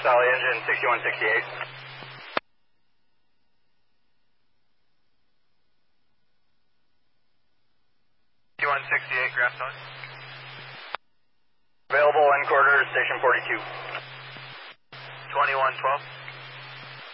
Valley engine 6168. 6168, Graph Valley. Available in quarter, station 42. 2112.